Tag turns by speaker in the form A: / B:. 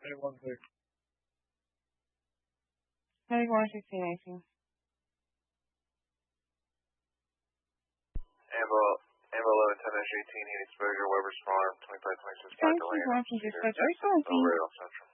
A: Heading 116, 18.
B: Ambo 11, 10 18, heat exposure, Weber's Farm, 2526,
A: Thank you, 156, 18.